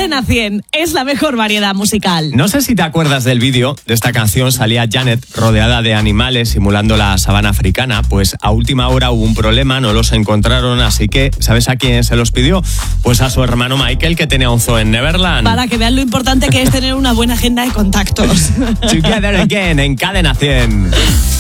Cadena 100 es la mejor variedad musical. No sé si te acuerdas del vídeo de esta canción. Salía Janet rodeada de animales simulando la sabana africana. Pues a última hora hubo un problema, no los encontraron, así que ¿sabes a quién se los pidió? Pues a su hermano Michael, que tenía un zoo en Neverland. Para que vean lo importante que es tener una buena agenda de contactos. Together Again en Cadena 100.